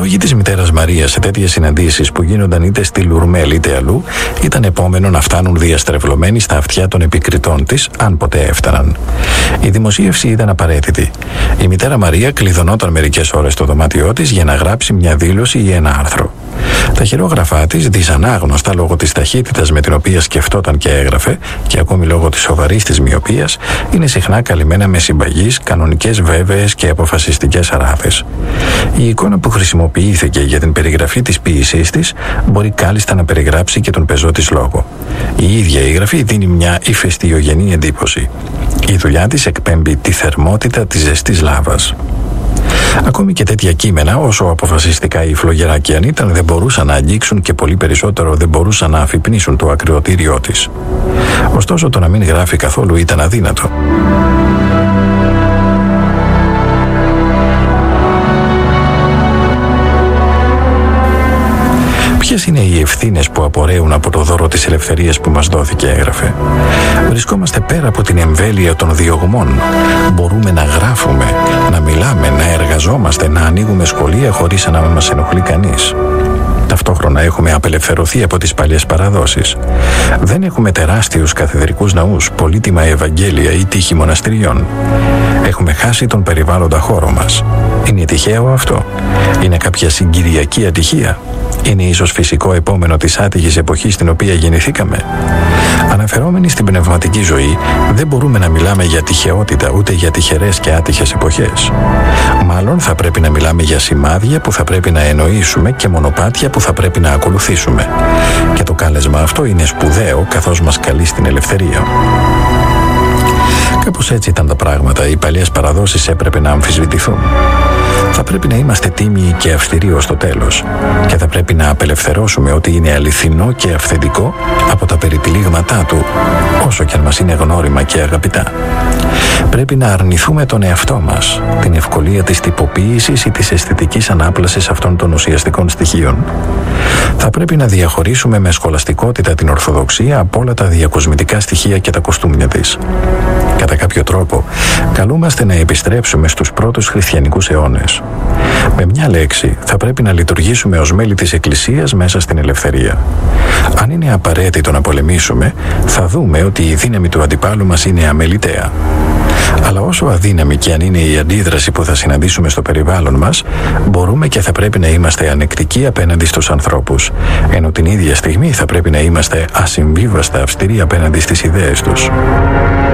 εκλογή της μητέρας Μαρίας σε τέτοιες συναντήσεις που γίνονταν είτε στη Λουρμέλ είτε αλλού ήταν επόμενο να φτάνουν διαστρεβλωμένοι στα αυτιά των επικριτών της, αν ποτέ έφταναν. Η δημοσίευση ήταν απαραίτητη. Η μητέρα Μαρία κλειδωνόταν μερικές ώρες στο δωμάτιό της για να γράψει μια δήλωση ή ένα άρθρο. Τα χειρόγραφά της, δυσανάγνωστα λόγω της ταχύτητας με την οποία σκεφτόταν και έγραφε, και ακόμη λόγω της σοβαρής της μοιοπίας, είναι συχνά καλυμμένα με συμπαγείς, κανονικές, βέβαιες και αποφασιστικές αράδες. Η εικόνα που χρησιμοποιήθηκε για την περιγραφή της ποίησής της μπορεί κάλλιστα να περιγράψει και τον πεζό της λόγο. Η ίδια η γραφή δίνει μια ηφαιστειογενή εντύπωση. Η δουλειά της εκπέμπει τη θερμότητα της ζεστής λάβας. Ακόμη και τέτοια κείμενα, όσο αποφασιστικά ή φλογερά και αν ήταν, δεν μπορούσαν να αγγίξουν και πολύ περισσότερο δεν μπορούσαν να αφυπνίσουν το ακριοτήριό της. Ωστόσο, το να μην γράφει καθόλου ήταν αδύνατο. Ποιες είναι οι ευθύνες που απορρέουν από το δώρο της ελευθερίας που μας δόθηκε, έγραφε. Βρισκόμαστε πέρα από την εμβέλεια των διωγμών. Μπορούμε να γράφουμε, να μιλάμε, να εργαζόμαστε, να ανοίγουμε σχολεία χωρίς να μας ενοχλεί κανείς. Ταυτόχρονα έχουμε απελευθερωθεί από τις παλιές παραδόσεις. Δεν έχουμε τεράστιους καθεδρικούς ναούς, πολύτιμα ευαγγέλια ή τείχη μοναστηριών. Έχουμε χάσει τον περιβάλλοντα χώρο μας. Είναι τυχαίο αυτό? Είναι κάποια συγκυριακή ατυχία? Είναι ίσως φυσικό επόμενο της άτυχης εποχής στην οποία γεννηθήκαμε? Αναφερόμενοι στην πνευματική ζωή, δεν μπορούμε να μιλάμε για τυχαιότητα ούτε για τυχερές και άτυχες εποχές. Μάλλον θα πρέπει να μιλάμε για σημάδια που θα πρέπει να εννοήσουμε και μονοπάτια που θα πρέπει να ακολουθήσουμε. Και το κάλεσμα αυτό είναι σπουδαίο καθώς μας καλεί στην ελευθερία. Κάπως έτσι ήταν τα πράγματα. Οι παλιές παραδόσεις έπρεπε να αμφισβητηθούν. Θα πρέπει να είμαστε τίμιοι και αυστηροί ως το τέλος και θα πρέπει να απελευθερώσουμε ό,τι είναι αληθινό και αυθεντικό από τα περιτυλίγματά του, όσο και αν μας είναι γνώριμα και αγαπητά. Πρέπει να αρνηθούμε τον εαυτό μας, την ευκολία της τυποποίησης ή της αισθητικής ανάπλασης αυτών των ουσιαστικών στοιχείων. Θα πρέπει να διαχωρίσουμε με σχολαστικότητα την Ορθοδοξία από όλα τα διακοσμητικά στοιχεία και τα κοστούμια της. Κατά κάποιο τρόπο, καλούμαστε να επιστρέψουμε στους πρώτους χριστιανικούς αιώνες. Με μια λέξη, θα πρέπει να λειτουργήσουμε ως μέλη της Εκκλησίας μέσα στην ελευθερία. Αν είναι απαραίτητο να πολεμήσουμε, θα δούμε ότι η δύναμη του αντιπάλου μας είναι αμεληταία. Αλλά όσο αδύναμη και αν είναι η αντίδραση που θα συναντήσουμε στο περιβάλλον μας, μπορούμε και θα πρέπει να είμαστε ανεκτικοί απέναντι στους ανθρώπους, ενώ την ίδια στιγμή θα πρέπει να είμαστε ασυμβίβαστα αυστηροί απέναντι στις ιδέες τους.